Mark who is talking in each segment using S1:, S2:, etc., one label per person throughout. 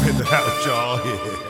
S1: Check that out, y'all. Yeah.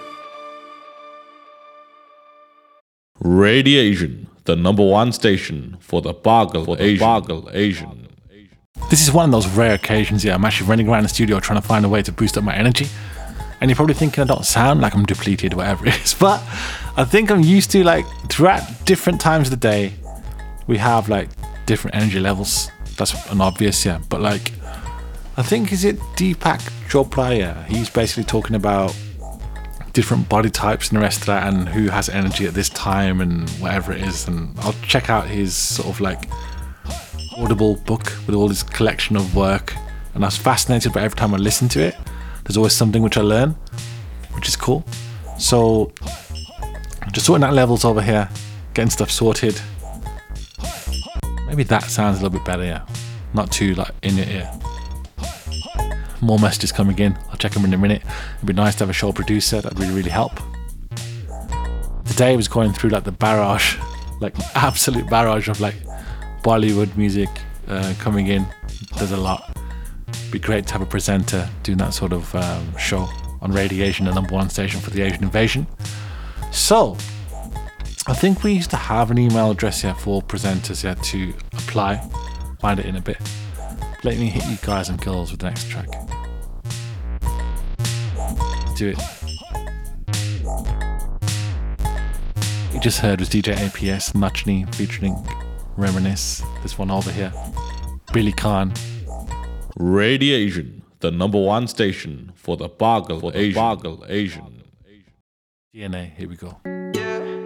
S2: Radiation, the number one station for the Bargle Asian.
S3: This is one of those rare occasions, I'm actually running around the studio trying to find a way to boost up my energy. And you're probably thinking I don't sound like I'm depleted or whatever it is, but I think I'm used to, like, throughout different times of the day, we have, like, different energy levels. That's an obvious, but, like, I think, is it Deepak Chopra? He's basically talking about different body types and the rest of that, and who has energy at this time and whatever it is. And I'll check out his sort of like Audible book with all his collection of work, and I was fascinated by every time I listen to it. There's always something which I learn, which is cool. So just sorting out levels over here, getting stuff sorted. Maybe that sounds a little bit better, not too like in your ear. More messages coming in. I'll check them in a minute. It'd be nice to have a show producer. That'd really help. Today I was going through like the barrage, like absolute barrage of like Bollywood music coming in. There's a lot. Be great to have a presenter doing that sort of show on Radiation, the number one station for the Asian invasion. So I think we used to have an email address here for presenters to apply. Find it in a bit. Let me hit you guys and girls with the next track. Do it. You just heard was DJ APS Nachni featuring Reminisce. This one over here. Billy Khan.
S2: Radiation, the number one station for the Bargle Asian.
S3: DNA, here we go.